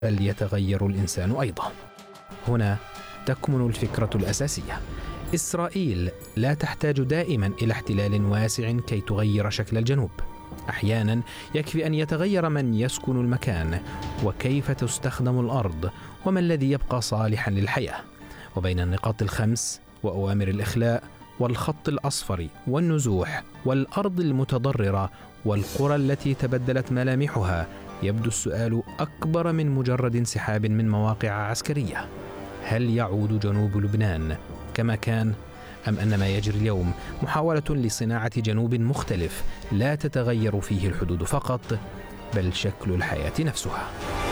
بل يتغير الإنسان أيضا. هنا تكمن الفكرة الأساسية. إسرائيل لا تحتاج دائما إلى احتلال واسع كي تغير شكل الجنوب. أحيانا يكفي أن يتغير من يسكن المكان وكيف تستخدم الأرض وما الذي يبقى صالحا للحياة. وبين النقاط الخمس وأوامر الإخلاء والخط الأصفر والنزوح والأرض المتضررة والقرى التي تبدلت ملامحها يبدو السؤال أكبر من مجرد انسحاب من مواقع عسكرية. هل يعود جنوب لبنان كما كان، أم أن ما يجري اليوم محاولة لصناعة جنوب مختلف لا تتغير فيه الحدود فقط بل شكل الحياة نفسها؟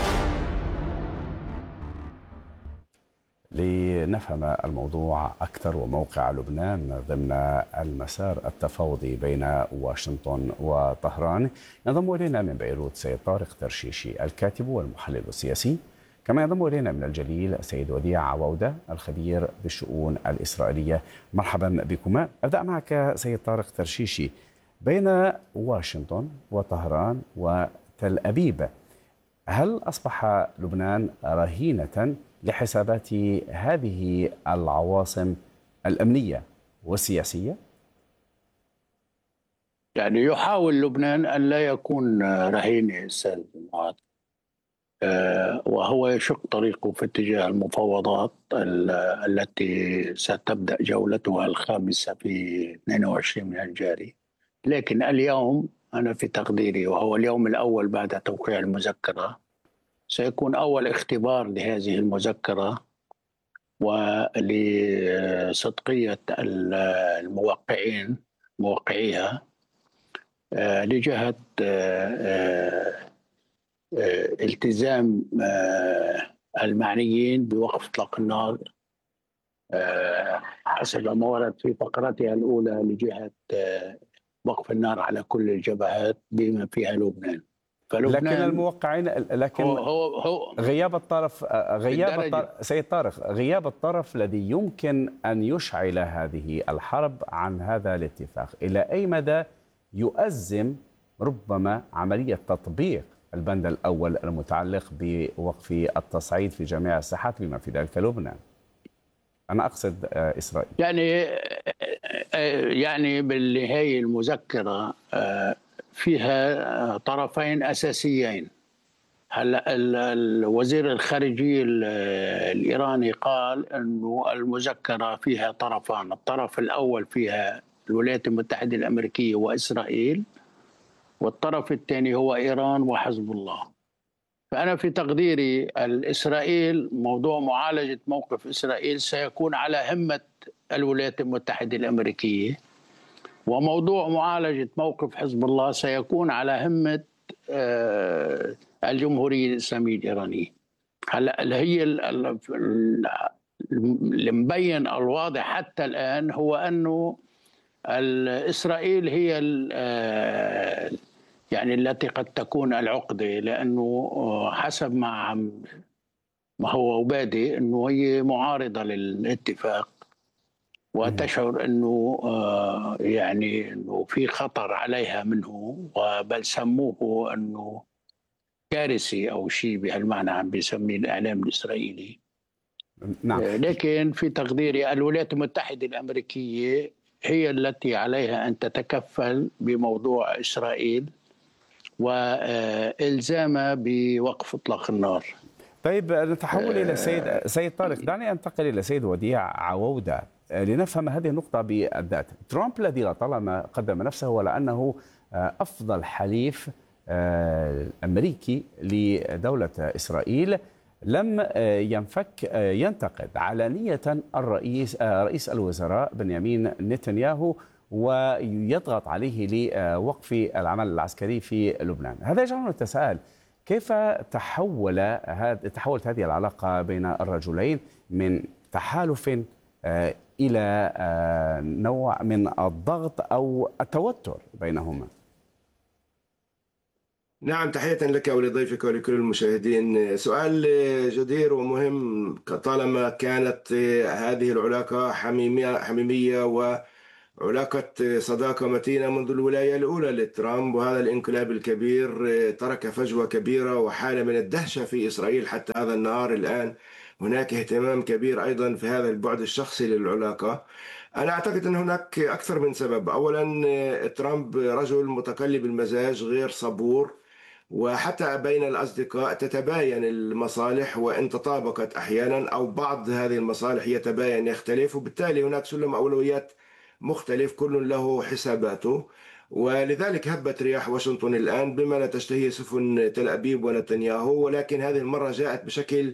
لنفهم الموضوع أكثر وموقع لبنان ضمن المسار التفاوضي بين واشنطن وطهران، ينضم إلينا من بيروت سيد طارق ترشيشي الكاتب والمحلل السياسي، كما ينضم إلينا من الجليل السيد وديع عوودة الخبير بالشؤون الإسرائيلية. مرحبا بكما. أبدأ معك سيد طارق ترشيشي. بين واشنطن وطهران وتل أبيب، هل أصبح لبنان رهينة لحسابات هذه العواصم الأمنية والسياسية؟ يعني يحاول لبنان أن لا يكون رهينة أستاذ معاذ، وهو يشق طريقه في اتجاه المفاوضات التي ستبدأ جولتها الخامسة في 22 من الجاري. لكن اليوم أنا في تقديري، وهو اليوم الأول بعد توقيع المذكرة، سيكون أول اختبار لهذه المذكرة ولصدقية موقعيها لجهة التزام المعنيين بوقف إطلاق النار حسب ما ورد في فقرتها الأولى لجهة وقف النار على كل الجبهات بما فيها لبنان. لكن الموقعين، لكن هو غياب الطرف سيد طارق، غياب الطرف الذي يمكن أن يشعل هذه الحرب عن هذا الاتفاق، إلى أي مدى يؤزم ربما عملية تطبيق البند الأول المتعلق بوقف التصعيد في جميع الساحات بما في ذلك لبنان؟ أنا أقصد إسرائيل. يعني بالنهاية المذكرة فيها طرفين أساسيين. هلا الوزير الخارجية الإيراني قال أنه المذكرة فيها طرفان، الطرف الأول فيها الولايات المتحدة الأمريكية وإسرائيل، والطرف الثاني هو إيران وحزب الله. فأنا في تقديري الإسرائيل، موضوع معالجة موقف إسرائيل سيكون على همة الولايات المتحدة الأمريكية، وموضوع معالجة موقف حزب الله سيكون على همة الجمهورية الإسلامية الإيرانية. هلا هي المبين الواضح حتى الآن هو أنه إسرائيل هي يعني التي قد تكون العقدة، لأنه حسب ما هو بادئ أنه هي معارضة للاتفاق وتشعر أنه يعني أنه في خطر عليها منه، بل سموه أنه كارثي أو شيء بهالمعنى عم بيسميه الإعلام الإسرائيلي. نعم. لكن في تقديري الولايات المتحدة الأمريكية هي التي عليها أن تتكفل بموضوع إسرائيل وإلزامها بوقف إطلاق النار. طيب نتحول إلى سيد طارق. دعني أنتقل إلى سيد وديع عوودة لنفهم هذه النقطة بالذات. ترامب الذي لطالما قدم نفسه ولا أنه أفضل حليف أمريكي لدولة إسرائيل، لم ينتقد علانية رئيس الوزراء بنيامين نتنياهو ويضغط عليه لوقف العمل العسكري في لبنان. هذا يجعلنا نتساءل كيف تحولت هذه العلاقة بين الرجلين من تحالف إلى نوع من الضغط أو التوتر بينهما؟ نعم، تحية لك ولضيفك ولكل المشاهدين. سؤال جدير ومهم طالما كانت هذه العلاقة حميمية علاقة صداقة متينة منذ الولاية الأولى لترامب، وهذا الانقلاب الكبير ترك فجوة كبيرة وحالة من الدهشة في إسرائيل حتى هذا النهار. الآن هناك اهتمام كبير أيضا في هذا البعد الشخصي للعلاقة. أنا أعتقد أن هناك أكثر من سبب. أولا، ترامب رجل متقلب المزاج، غير صبور، وحتى بين الأصدقاء تتباين المصالح وإن تطابقت أحيانا، أو بعض هذه المصالح يتباين يختلف، وبالتالي هناك سلم أولويات مختلف، كل له حساباته. ولذلك هبت رياح واشنطن الآن بما لا تشتهي سفن تل أبيب ونتنياهو، ولكن هذه المرة جاءت بشكل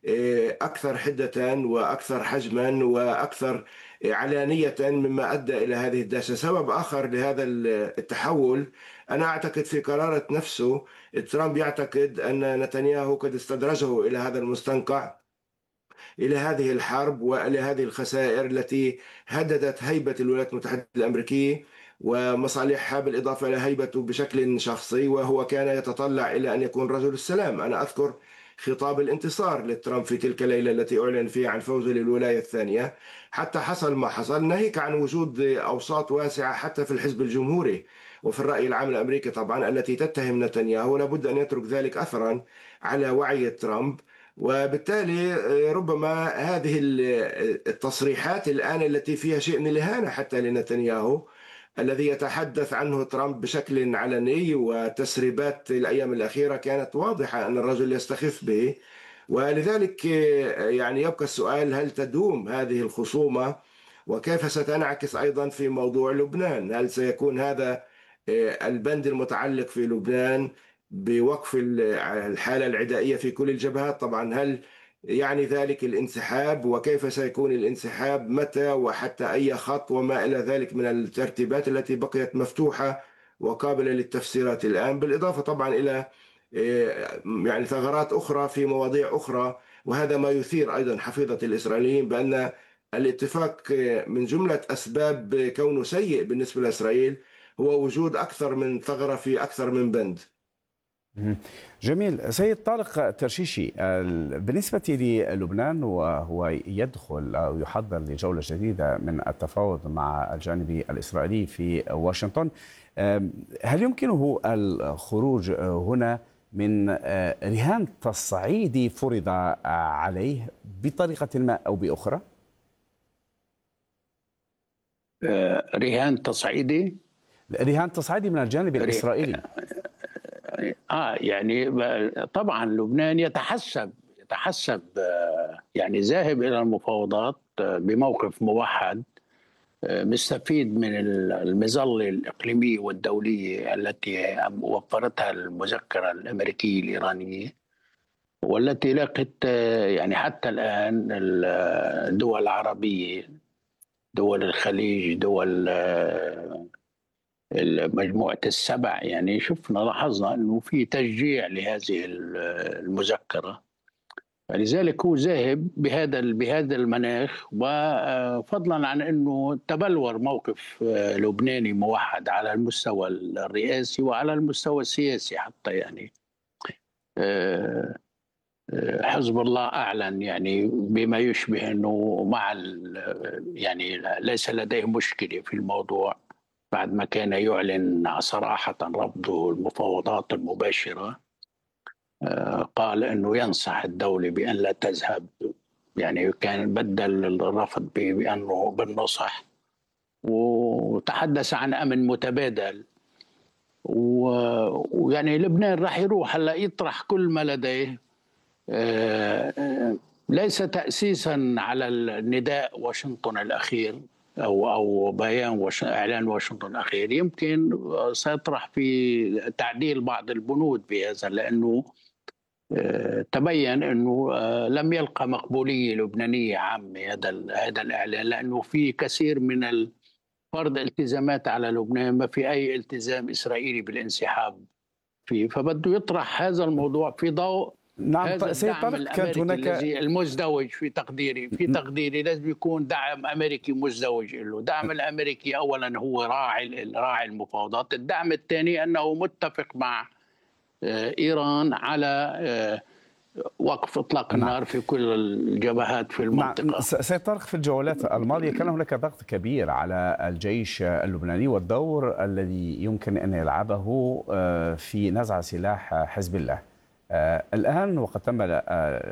أكثر حدة وأكثر حجما وأكثر علانية، مما أدى إلى هذه الدهشة. سبب آخر لهذا التحول، أنا أعتقد في قرارة نفسه. ترامب يعتقد أن نتنياهو قد استدرجه إلى هذا المستنقع، إلى هذه الحرب وإلى هذه الخسائر التي هددت هيبة الولايات المتحدة الأمريكية ومصالحها، بالإضافة إلى هيبته بشكل شخصي، وهو كان يتطلع إلى أن يكون رجل السلام. أنا أذكر خطاب الانتصار لترامب في تلك الليلة التي أعلن فيها عن فوزه للولاية الثانية، حتى حصل ما حصل، ناهيك عن وجود أوساط واسعة حتى في الحزب الجمهوري وفي الرأي العام الأمريكي طبعا التي تتهم نتنياهو، لابد أن يترك ذلك أثرا على وعي ترامب. وبالتالي ربما هذه التصريحات الآن التي فيها شيء من الإهانة حتى لنتنياهو، الذي يتحدث عنه ترامب بشكل علني، وتسريبات الأيام الأخيرة كانت واضحة أن الرجل يستخف به. ولذلك يعني يبقى السؤال: هل تدوم هذه الخصومة؟ وكيف ستنعكس أيضا في موضوع لبنان؟ هل سيكون هذا البند المتعلق في لبنان بوقف الحالة العدائية في كل الجبهات؟ طبعا هل يعني ذلك الانسحاب؟ وكيف سيكون الانسحاب؟ متى؟ وحتى أي خط؟ وما إلى ذلك من الترتيبات التي بقيت مفتوحة وقابلة للتفسيرات الآن، بالإضافة طبعا إلى يعني ثغرات أخرى في مواضيع أخرى. وهذا ما يثير أيضا حفيظة الإسرائيليين بأن الاتفاق من جملة أسباب كونه سيء بالنسبة لإسرائيل هو وجود أكثر من ثغرة في أكثر من بند. جميل. سيد طارق ترشيشي، بالنسبة للبنان وهو يدخل أو يحضر لجولة جديدة من التفاوض مع الجانب الإسرائيلي في واشنطن، هل يمكنه الخروج هنا من رهان تصعيدي فرض عليه بطريقة ما أو بأخرى؟ رهان تصعيدي؟ رهان تصعيدي من الجانب الإسرائيلي. يعني طبعا لبنان يتحسب يعني ذاهب إلى المفاوضات بموقف موحد، مستفيد من المظلة الإقليمية والدولية التي وفرتها المذكرة الأمريكية الإيرانية، والتي لقت يعني حتى الآن الدول العربية، دول الخليج، دول مجموعة السبع، يعني لاحظنا أنه في تشجيع لهذه المذكرة. فلذلك هو ذاهب بهذا المناخ، وفضلا عن أنه تبلور موقف لبناني موحد على المستوى الرئاسي وعلى المستوى السياسي حتى. يعني حزب الله أعلن يعني بما يشبه أنه يعني ليس لديه مشكلة في الموضوع، بعد ما كان يعلن صراحة رفضه المفاوضات المباشرة. قال أنه ينصح الدولة بأن لا تذهب، يعني كان بدل الرفض بأنه بالنصح، وتحدث عن أمن متبادل. ويعني لبنان راح يروح هلا يطرح كل ما لديه، ليس تأسيسا على النداء واشنطن الأخير أو بيان إعلان واشنطن الأخير، يمكن سيطرح في تعديل بعض البنود بهذا، لأنه تبين أنه لم يلقى مقبولية لبنانية عامة هذا الإعلان، لأنه في كثير من فرض التزامات على لبنان، ما في أي التزام إسرائيلي بالانسحاب فيه. فبده يطرح هذا الموضوع في ضوء هذا الدعم الأمريكي الذي المزدوج في تقديري لازم يكون دعم أمريكي مزدوج له. الدعم الأمريكي أولا هو راعي المفاوضات، الدعم الثاني أنه متفق مع إيران على وقف إطلاق النار في كل الجبهات في المنطقة. سيد طارق، في الجولات الماضية كان هناك ضغط كبير على الجيش اللبناني والدور الذي يمكن أن يلعبه في نزع سلاح حزب الله. الآن وقد تم